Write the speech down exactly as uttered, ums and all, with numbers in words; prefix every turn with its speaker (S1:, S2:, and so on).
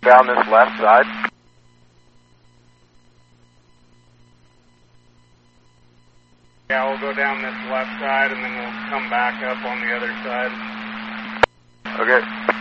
S1: Down this left side.
S2: Yeah, we'll go down this left side and then we'll come back up on the other side.
S1: Okay.